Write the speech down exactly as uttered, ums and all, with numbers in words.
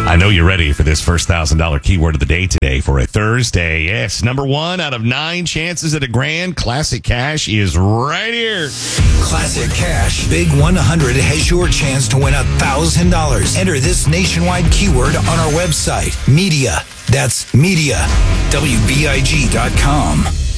I know you're ready for this first one thousand dollars keyword of the day today for a Thursday. Yes, number one out of nine chances at a grand. Classic Cash is right here. Classic Cash Big one hundred has your chance to win one thousand dollars. Enter this nationwide keyword on our website, media. That's media, W B I G dot com.